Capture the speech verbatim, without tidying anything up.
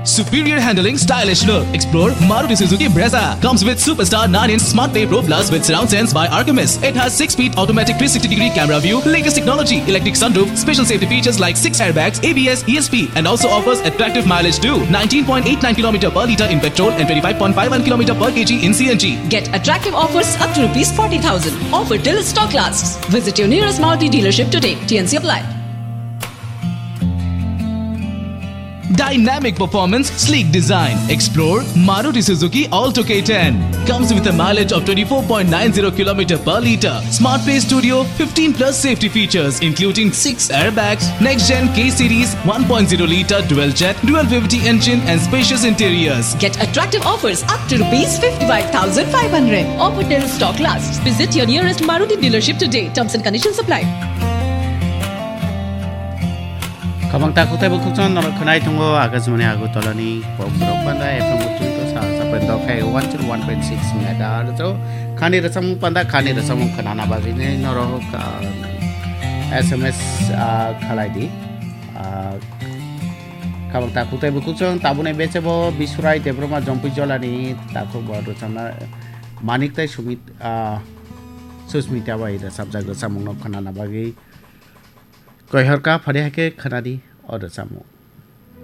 Superior handling, stylish look. Explore Maruti Suzuki Brezza. Comes with Superstar nine inch Smart Pay Pro Plus with surround sense by Archimedes. It has six-speed automatic three sixty degree camera view, latest technology, electric sunroof, special safety features like six airbags, A B S, E S P, and also offers attractive mileage too. nineteen point eight nine kilometers per litre in petrol and twenty-five point five one kilometers per kg in C N G. Get attractive offers up to rupees forty thousand. Offer till stock lasts. Visit your nearest Maruti dealership today. T N C apply. Dynamic performance, sleek design. Explore Maruti Suzuki Alto K ten. Comes with a mileage of twenty-four point nine zero kilometers per litre. Smart Pay Studio, fifteen plus safety features including six airbags, next gen K series, one point zero litre dual jet, dual V V T engine and spacious interiors. Get attractive offers up to rupees fifty-five thousand five hundred. Offer till stock lasts. Visit your nearest Maruti dealership today. Terms and conditions apply. Kabang takut ay buksan na kanay tungo agad semuanya aku tolani pokok pandai F M tujuh itu sah sampai dokai one to one point six megahertz itu kani resam pandai kani resam kanana bagini noro S M S kalai di kabang takut ay buksan tabunai bece bo bisurai tebroma jompi jolani takut baru sama manik tay sumit susmita bai resam jaga samung no kanana bagi Koi harka pada hake kanadi order samu